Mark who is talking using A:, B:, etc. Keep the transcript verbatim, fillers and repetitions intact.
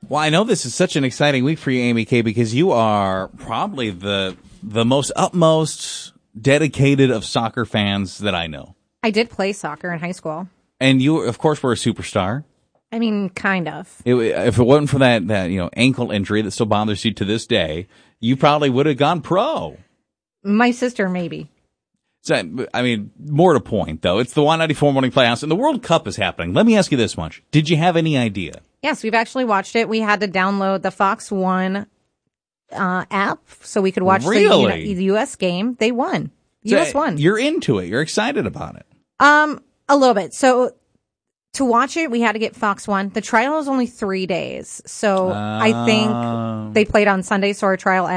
A: Well, I know this is such an exciting week for you, Amy Kay, because you are probably the the most utmost dedicated of soccer fans that I know.
B: I did play soccer in high school.
A: And you, of course, were a superstar.
B: I mean, kind of.
A: It, if it wasn't for that, that, you know, ankle injury that still bothers you to this day, you probably would have gone pro.
B: My sister, maybe.
A: So, I mean, more to point, though. It's the one ninety-four Morning Playhouse, and the World Cup is happening. Let me ask you this much. Did you have any idea?
B: Yes, we've actually watched it. We had to download the Fox One uh, app so we could watch
A: really?
B: the, the U S game. They won. The U S
A: So,
B: won.
A: You're into it. You're excited about it.
B: Um, a little bit. So to watch it, we had to get Fox One. The trial is only three days. So uh, I think they played on Sunday, so our trial